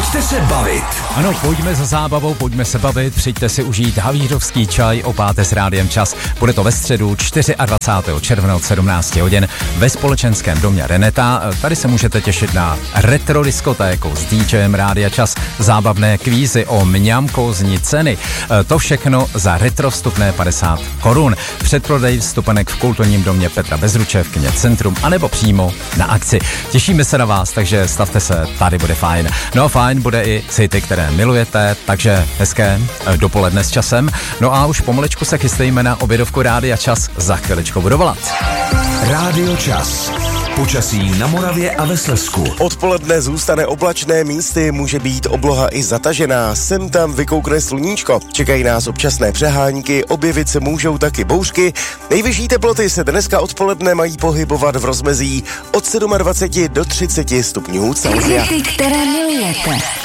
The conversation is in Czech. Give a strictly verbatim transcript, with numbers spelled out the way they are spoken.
Pojďte se bavit. Ano, pojďme za zábavou, pojďme se bavit, přijďte si užít havířovský čaj o páté s Rádiem Čas. Bude to ve středu dvacátého čtvrtého června od sedmnáct hodin ve společenském domě Reneta. Tady se můžete těšit na retro diskotéku s DJem Rádia Čas, zábavné kvízy o mňamkózní ceny. To všechno za retro vstupné padesát korun. Předprodej vstupenek v kulturním domě Petra Bezruče v kině Centrum, anebo přímo na akci. Těšíme se na vás, takže stavte se, tady bude fajn. No a fajn bude i city, které milujete, takže hezké dopoledne s časem. No a už pomalečku se chystejme na obědovku Rádia Čas, za chviličku budu volat. Rádio Čas. Počasí na Moravě a ve Slezsku. Odpoledne zůstane oblačné, místy může být obloha i zatažená, sem tam vykoukne sluníčko. Čekají nás občasné přehánky, objevit se můžou taky bouřky. Nejvyšší teploty se dneska odpoledne mají pohybovat v rozmezí od dvacet sedm do třicet stupňů Celsia. Hity, které milujete.